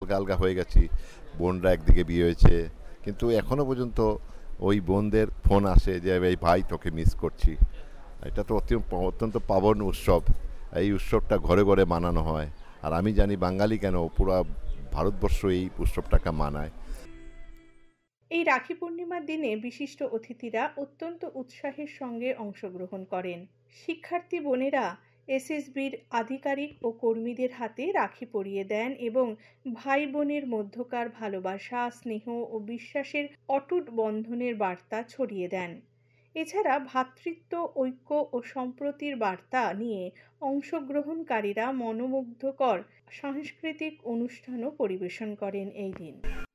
আলগা আলগা হয়ে গেছি, বোনরা একদিকে বিয়ে হয়েছে, কিন্তু এখনও পর্যন্ত ওই বোনদের ফোন আসে যে এই ভাই তোকে মিস করছি। এটা তো অত্যন্ত পাবন উৎসব। এই উৎসবটা ঘরে ঘরে মানানো হয়। আর আমি জানি বাঙালি কেন, পুরো ভারতবর্ষ এই উৎসবটাকে মানায়। এই রাখি পূর্ণিমার দিনে বিশিষ্ট অতিথিরা অত্যন্ত উৎসাহের সঙ্গে অংশগ্রহণ করেন। শিক্ষার্থী বোনেরা এসএসবির আধিকারিক ও কর্মীদের হাতে রাখি পরিয়ে দেন এবং ভাই বোনের মধ্যকার ভালোবাসা, স্নেহ ও বিশ্বাসের অটুট বন্ধনের বার্তা ছড়িয়ে দেন। এছাড়া ভ্রাতৃত্ব, ঐক্য ও সম্প্রীতির বার্তা নিয়ে অংশগ্রহণকারীরা মনোমুগ্ধকর সাংস্কৃতিক অনুষ্ঠানও পরিবেশন করেন এই দিন।